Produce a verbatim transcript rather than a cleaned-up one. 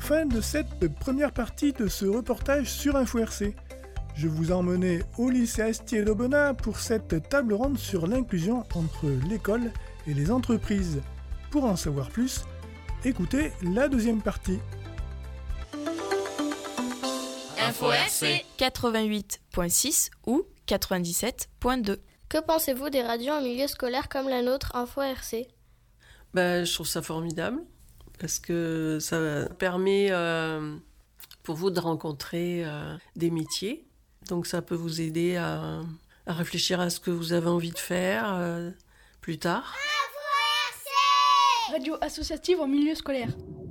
fin de cette première partie de ce reportage sur Info R C. Je vous ai emmené au lycée Astier d'Aubenas pour cette table ronde sur l'inclusion entre l'école et les entreprises. Pour en savoir plus, écoutez la deuxième partie. Info R C quatre-vingt-huit virgule six ou quatre-vingt-dix-sept virgule deux. Que pensez-vous des radios en milieu scolaire comme la nôtre, Info R C ? Ben, je trouve ça formidable parce que ça permet euh, pour vous de rencontrer euh, des métiers. Donc ça peut vous aider à, à réfléchir à ce que vous avez envie de faire euh, plus tard. Radio associative en milieu scolaire.